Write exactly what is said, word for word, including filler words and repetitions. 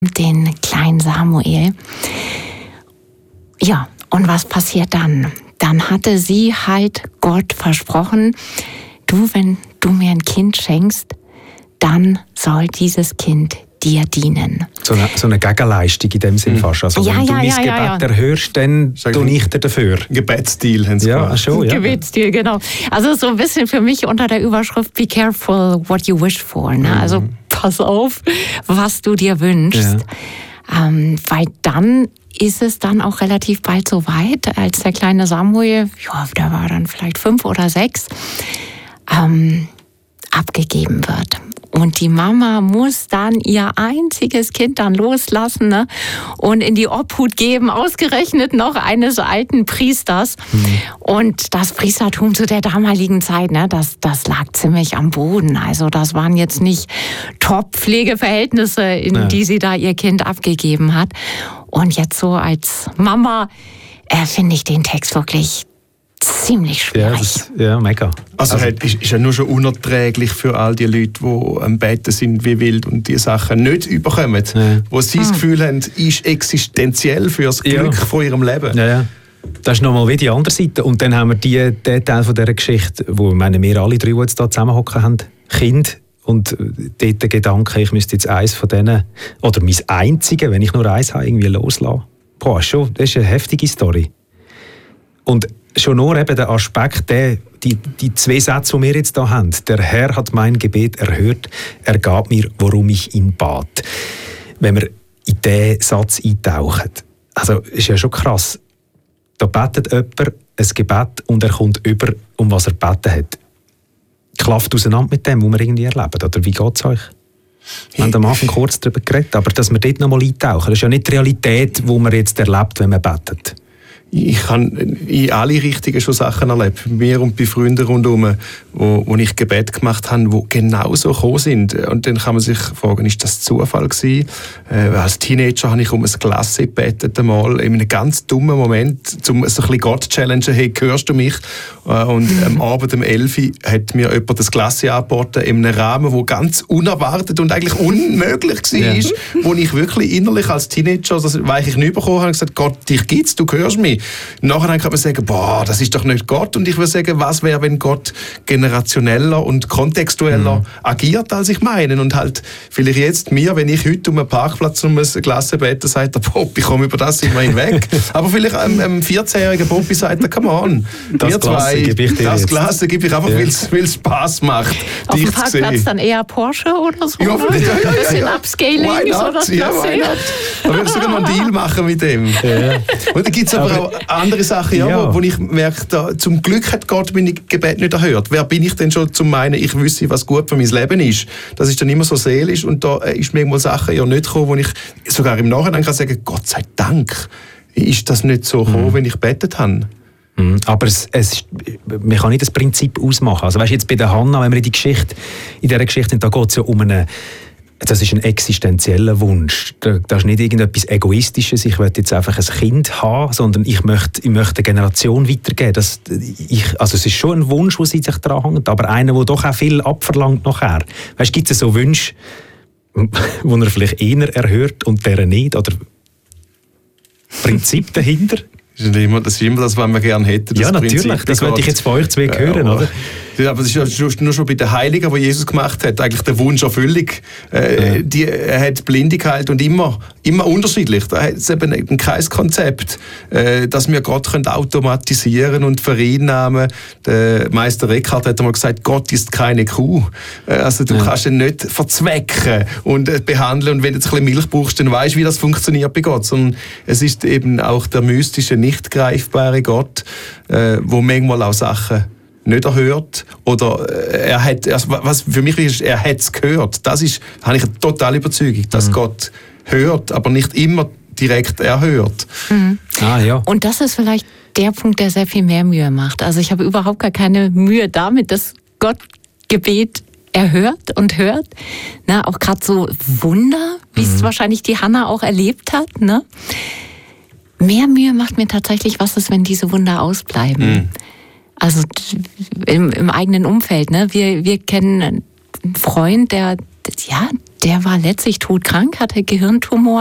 den kleinen Samuel. Ja, und was passiert dann? Dann hatte sie halt Gott versprochen, du, wenn du mir ein Kind schenkst, dann soll dieses Kind dir dienen. So eine, so eine Gegenleistung in dem Sinn fast. Also ja, wenn du ja, mein ja, Gebet ja, ja. erhörst, dann tue ich dir dafür. Gebetsstil haben sie ja, gemacht. schon, ja. Gebetsstil, genau. Also so ein bisschen für mich unter der Überschrift Be careful what you wish for. Ne? Mhm. Also pass auf, was du dir wünschst. Ja. Ähm, weil dann ist es dann auch relativ bald so weit, als der kleine Samuel, ja, der war dann vielleicht fünf oder sechs, ähm, abgegeben wird. Und die Mama muss dann ihr einziges Kind dann loslassen, ne? Und in die Obhut geben, ausgerechnet noch eines alten Priesters. Mhm. Und das Priestertum zu der damaligen Zeit, ne, das, das lag ziemlich am Boden. Also das waren jetzt nicht Top-Pflegeverhältnisse, in ja. die sie da ihr Kind abgegeben hat. Und jetzt so als Mama äh, finde ich den Text wirklich ziemlich schwierig. Ja, das, ja mega. Also, also ist, ist ja nur schon unerträglich für all die Leute, die am Betten sind wie wild und die Sachen nicht überkommen, ja. wo sie hm. das Gefühl haben, ist existenziell für das Glück ja. von ihrem Leben. Ja, ja. Das ist nochmal wie die andere Seite. Und dann haben wir die, den Teil von dieser Geschichte, wo meine, wir alle drei, die jetzt hier zusammenhocken haben, Kind. Und dort der Gedanke, ich müsste jetzt eins von denen, oder mein einziges, wenn ich nur eins habe, irgendwie loslassen. Boah, schon, das ist eine heftige Story. Und schon nur eben der Aspekt, der, die, die zwei Sätze, die wir jetzt hier haben. Der Herr hat mein Gebet erhört, er gab mir, worum ich ihn bat. Wenn wir in diesen Satz eintauchen, also ist ja schon krass. Da betet jemand ein Gebet und er kommt über, um was er gebeten hat. Klafft auseinander mit dem, was wir irgendwie erleben? Oder wie geht es euch? Wir haben am Anfang kurz darüber geredet, aber dass wir dort noch mal eintauchen, das ist ja nicht die Realität, die man jetzt erlebt, wenn man betet. Ich habe in alle Richtungen schon Sachen erlebt, bei mir und bei Freunden rundherum, wo, wo ich Gebet gemacht habe, die genau so gekommen sind. Und dann kann man sich fragen, ist das Zufall gewesen? Äh, als Teenager habe ich um ein Glas gebetet, einmal, in einem ganz dummen Moment, um so ein bisschen Gott zu challengen, hey, hörst du mich? Äh, und am Abend um elf Uhr hat mir jemand das Glas angeboten, in einem Rahmen, der ganz unerwartet und eigentlich unmöglich war, ja. wo ich wirklich innerlich als Teenager, das weiche ich nicht bekommen habe, und gesagt, Gott, dich gibt's, du hörst mich. Nachher kann man sagen, boah, das ist doch nicht Gott. Und ich würde sagen, was wäre, wenn Gott generationeller und kontextueller mhm. agiert, als ich meine. Und halt vielleicht jetzt mir, wenn ich heute um einen Parkplatz um ein Glas bete, sagt der Bob, ich komme über das immer hinweg. Aber vielleicht einem, einem vierzehnjährigen Bobby sagt, come on, das wir zwei, gebe ich dir das jetzt. Glas gebe ich einfach, ja. weil es Spaß macht, auf dich dem Parkplatz zu sehen. Dann eher Porsche oder so? Ja, oder? ja, ja, ja, ein bisschen ja. Upscaling. Why not? So ja, why not? Da würde ich sogar noch einen Deal machen mit dem. Ja. Und dann gibt es aber, aber auch andere Sachen, ja, ja. Wo, wo ich merke, da, zum Glück hat Gott meine Gebet nicht erhört. Wer bin ich denn schon zum meinen, ich wüsste, was gut für mein Leben ist? Das ist dann immer so seelisch und da ist mir mal Sachen ja nicht gekommen, wo ich sogar im Nachhinein kann sagen, Gott sei Dank ist das nicht so gekommen, mhm. wenn ich gebetet habe. Mhm. Aber es, es, man kann nicht das Prinzip ausmachen. Also weißt, jetzt bei der Hannah, wenn wir in die Geschichte, in dieser Geschichte, da geht es ja um eine, das ist ein existenzieller Wunsch. Das ist nicht irgendetwas Egoistisches, ich will jetzt einfach ein Kind haben, sondern ich möchte, ich möchte eine Generation weitergeben. Das, ich, also es ist schon ein Wunsch, der sich daran hängt, aber einer, der doch auch viel abverlangt nachher. Weißt, gibt es so Wünsche, wo er vielleicht eher erhört und der nicht? Oder Prinzip dahinter? Das ist immer das, ist immer das was man gerne hätte. Das ja, natürlich. Prinzip das wollte ich jetzt von euch zwei hören, ja, oder? Aber das ist ja nur schon bei den Heiligen, die Jesus gemacht hat, eigentlich der Wunsch Erfüllung. Äh, ja. die, er hat Blinde geheilt und immer, immer unterschiedlich. Da hat es eben ein Kreiskonzept, äh, dass wir Gott können automatisieren und vereinnahmen. Der Meister Eckhart hat einmal gesagt, Gott ist keine Kuh. Äh, also du ja. kannst ihn nicht verzwecken und äh, behandeln. Und wenn du jetzt ein bisschen Milch brauchst, dann weißt du, wie das funktioniert bei Gott. Sondern es ist eben auch der mystische, nicht greifbare Gott, äh, wo manchmal auch Sachen nicht erhört oder er hat, was für mich ist, er hat es gehört. Das ist, habe ich eine totale Überzeugung, dass mhm. Gott hört, aber nicht immer direkt erhört. Mhm. Ah, ja. Und das ist vielleicht der Punkt, der sehr viel mehr Mühe macht. Also ich habe überhaupt gar keine Mühe damit, dass Gott Gebet erhört und hört. Na, auch gerade so Wunder, wie es mhm. wahrscheinlich die Hannah auch erlebt hat. Ne? Mehr Mühe macht mir tatsächlich, was ist, wenn diese Wunder ausbleiben. Mhm. Also im, im eigenen Umfeld. Ne? Wir, wir kennen einen Freund, der, ja, der war letztlich todkrank, hatte Gehirntumor.